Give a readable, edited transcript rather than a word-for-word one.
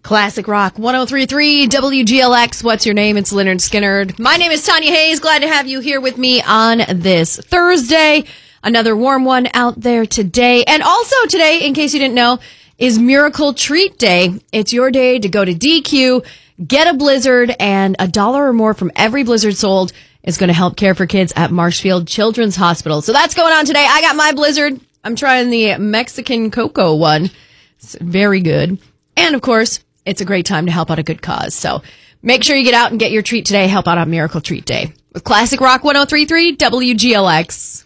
Classic Rock 103.3 WGLX. What's your name? It's Leonard Skinnard. My name is Tanya Hayes. Glad to have you here with me on this Thursday. Another warm one out there today. And also today, in case you didn't know, is Miracle Treat Day. It's your day to go to DQ, get a Blizzard, and $1 or more from every Blizzard sold is going to help care for kids at Marshfield Children's Hospital. So that's going on today. I got my Blizzard. I'm trying the Mexican cocoa one. It's very good. And of course, it's a great time to help out a good cause. So make sure you get out and get your treat today. Help out on Miracle Treat Day with Classic Rock 103.3 WGLX.